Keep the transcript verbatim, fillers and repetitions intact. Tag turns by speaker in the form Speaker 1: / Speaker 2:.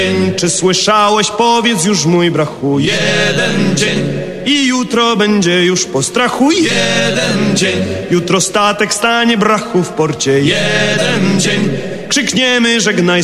Speaker 1: Czy słyszałeś, powiedz już mój brachu, jeden dzień i jutro będzie już po strachu, jeden dzień. Jutro statek stanie brachu w porcie, jeden dzień. Krzykniemy żegnaj